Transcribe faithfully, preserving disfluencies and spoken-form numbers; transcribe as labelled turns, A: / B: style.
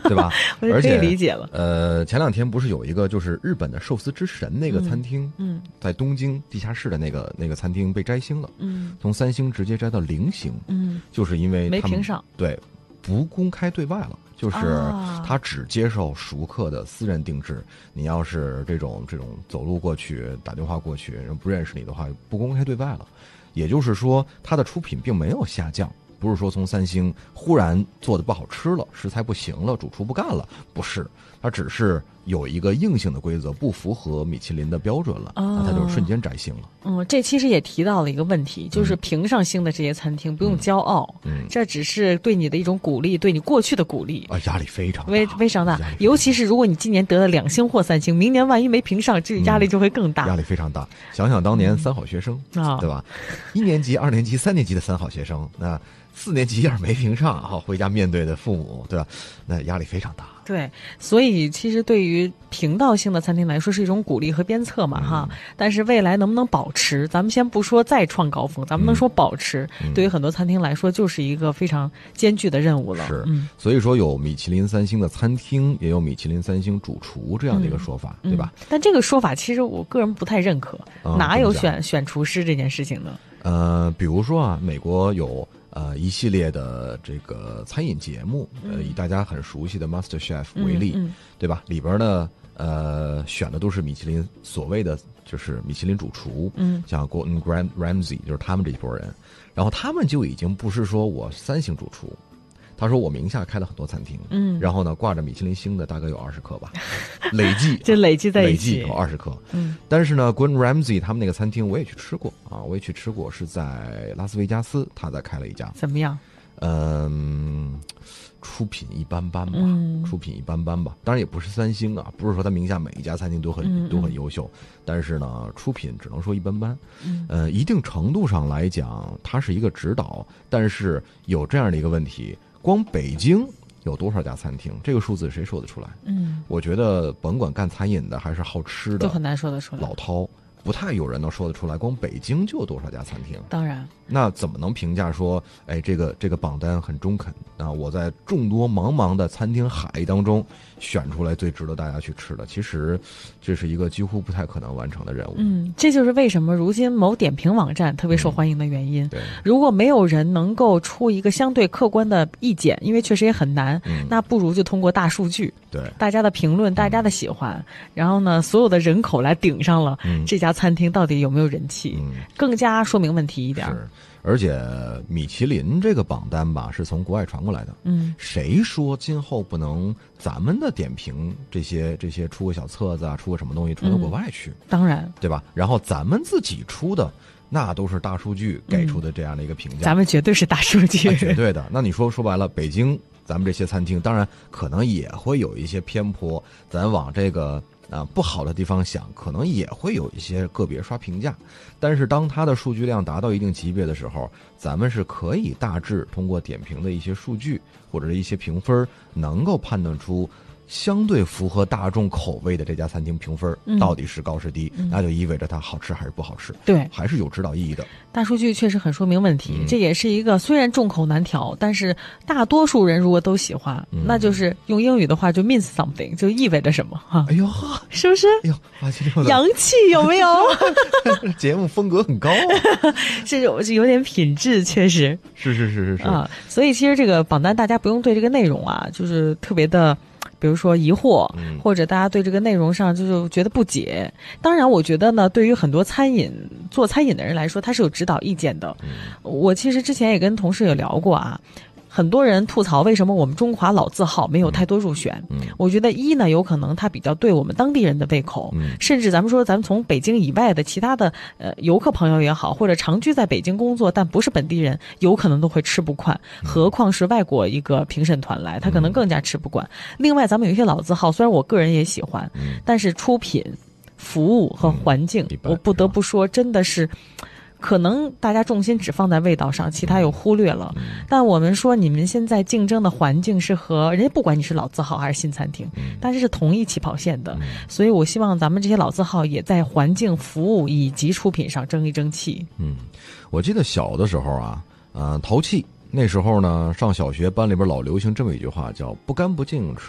A: 对吧？
B: 我就可以理解了。
A: 呃，前两天不是有一个就是日本的寿司之神那个餐厅，
B: 嗯，
A: 在东京地下室的那个那个餐厅被摘星了，
B: 嗯，
A: 从三星直接摘到零星，
B: 嗯，
A: 就是因为他们
B: 没评上，
A: 对，不公开对外了。就是他只接受熟客的私人定制，你要是这种这种走路过去打电话过去人不认识你的话，不公开对外了。也就是说它的出品并没有下降，不是说从三星忽然做的不好吃了，食材不行了，主厨不干了，不是，它只是有一个硬性的规则不符合米其林的标准了，
B: 哦、
A: 那它就瞬间摘星了。
B: 嗯，这其实也提到了一个问题，就是评上星的这些餐厅不用骄傲，
A: 嗯，
B: 这只是对你的一种鼓励，对你过去的鼓励
A: 啊，压力非常大，
B: 非非常大，尤其是如果你今年得了两星或三星，明年万一没评上，这压力就会更大，
A: 嗯、压力非常大。想想当年三好学生，
B: 嗯、
A: 对吧？一年级、二年级、三年级的三好学生，那四年级要是没评上，好回家面对的父母，对吧？那压力非常大。
B: 对，所以其实对于评到星的餐厅来说是一种鼓励和鞭策嘛，
A: 嗯、
B: 哈。但是未来能不能保持，咱们先不说再创高峰，咱们能说保持，
A: 嗯、
B: 对于很多餐厅来说就是一个非常艰巨的任务了。
A: 是，
B: 嗯，
A: 所以说有米其林三星的餐厅，也有米其林三星主厨这样的一个说法，
B: 嗯、
A: 对吧？
B: 但这个说法其实我个人不太认可，
A: 嗯、
B: 哪有选选厨师这件事情呢？
A: 呃，比如说啊，美国有。呃，一系列的这个餐饮节目，呃，以大家很熟悉的 MasterChef 为例，
B: 嗯嗯、
A: 对吧？里边呢，呃，选的都是米其林所谓的就是米其林主厨，
B: 嗯，
A: 像 Gordon Ramsay 就是他们这一波人，然后他们就已经不是说我三星主厨。他说我名下开了很多餐厅，
B: 嗯，
A: 然后呢挂着米其林星的大概有二十颗吧，累计
B: 就累计在一起，
A: 累计有二十颗，
B: 嗯。
A: 但是呢 ，Gordon Ramsay 他们那个餐厅我也去吃过啊，我也去吃过，是在拉斯维加斯，他在开了一家，
B: 怎么样？
A: 嗯，出品一般般吧，
B: 嗯、
A: 出品一般般吧。当然也不是三星啊，不是说他名下每一家餐厅都很、
B: 嗯、
A: 都很优秀，但是呢，出品只能说一般般。
B: 嗯，
A: 呃，一定程度上来讲，它是一个指导，但是有这样的一个问题。光北京有多少家餐厅？这个数字谁说得出来？
B: 嗯，
A: 我觉得甭管干餐饮的还是好吃的，
B: 都很难说得出来。
A: 老饕不太有人能说得出来，光北京就有多少家餐厅？
B: 当然，
A: 那怎么能评价说，哎，这个这个榜单很中肯啊？我在众多茫茫的餐厅海当中选出来最值得大家去吃的，其实这是一个几乎不太可能完成的任务。
B: 嗯，这就是为什么如今某点评网站特别受欢迎的原因。
A: 嗯、对，
B: 如果没有人能够出一个相对客观的意见，因为确实也很难，
A: 嗯、
B: 那不如就通过大数据，
A: 对
B: 大家的评论、大家的喜欢，嗯、然后呢，所有的人口来顶上了、
A: 嗯、
B: 这家餐厅到底有没有人气，
A: 嗯、
B: 更加说明问题一点。
A: 是。而且米其林这个榜单吧，是从国外传过来的。
B: 嗯，
A: 谁说今后不能咱们的点评这些这些出个小册子啊，出个什么东西传到国外去？
B: 嗯、当然，
A: 对吧？然后咱们自己出的，那都是大数据给出的这样的一个评价。
B: 嗯、咱们绝对是大数据，
A: 啊、绝对的。那你说说白了，北京咱们这些餐厅，当然可能也会有一些偏颇，咱往这个。啊，不好的地方想，可能也会有一些个别刷评价，但是当它的数据量达到一定级别的时候，咱们是可以大致通过点评的一些数据或者是一些评分，能够判断出相对符合大众口味的这家餐厅评分到底是高是低，
B: 嗯、
A: 那就意味着它好吃还是不好吃，
B: 对，
A: 还是有指导意义的。
B: 大数据确实很说明问题，
A: 嗯、
B: 这也是一个虽然众口难调，但是大多数人如果都喜欢，
A: 嗯、
B: 那就是用英语的话就 means something， 就意味着什么哈？
A: 哎呦，
B: 是不是？
A: 哎呦，啊、
B: 洋气有没有？
A: 节目风格很高、啊，
B: 是有是有点品质，确实
A: 是是是是是
B: 啊。所以其实这个榜单大家不用对这个内容啊，就是特别的。比如说疑惑，或者大家对这个内容上就是觉得不解。当然，我觉得呢，对于很多餐饮做餐饮的人来说，他是有指导意见的。我其实之前也跟同事有聊过啊。很多人吐槽为什么我们中华老字号没有太多入选、
A: 嗯、
B: 我觉得一呢有可能它比较对我们当地人的胃口、
A: 嗯、
B: 甚至咱们说咱们从北京以外的其他的呃游客朋友也好，或者长居在北京工作但不是本地人，有可能都会吃不惯、嗯、何况是外国一个评审团来，他可能更加吃不惯、嗯、另外咱们有一些老字号虽然我个人也喜欢、嗯、但是出品服务和环境、嗯、我不得不说真的是可能大家重心只放在味道上，其他又忽略了、嗯、但我们说你们现在竞争的环境是和人家不管你是老字号还是新餐厅、嗯、但是是同一起跑线的、嗯、所以我希望咱们这些老字号也在环境服务以及出品上争一争气。
A: 嗯，我记得小的时候啊呃，淘气那时候呢上小学班里边老流行这么一句话，叫不干不净吃